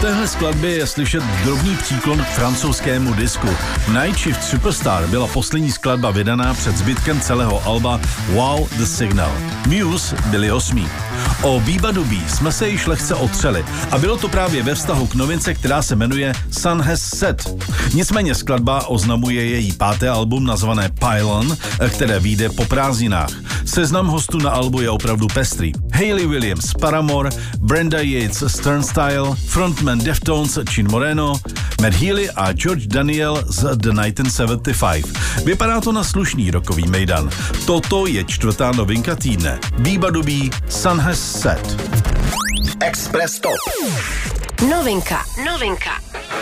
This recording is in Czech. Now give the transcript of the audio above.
téhle skladbě je slyšet drobný příklon k francouzskému disku. Night Shift Superstar byla poslední skladba vydaná před zbytkem celého alba Wow the Signal. Muse byli 8. O Beabadoobee jsme se již lehce otřeli a bylo to právě ve vztahu k novince, která se jmenuje Sun Has Set. Nicméně skladba oznamuje její 5. album nazvané Pylon, které vyjde po prázdninách. Seznam hostů na albu je opravdu pestrý. Hayley Williams, Paramore, Brenda Yates z Turnstile, frontman Deftones Chin Moreno, Matt Healy a George Daniel z The 1975. Vypadá to na slušný rockový mejdan. Toto je 4. novinka týdne. Beabadoobee Sun Has Set. Express Top. Novinka.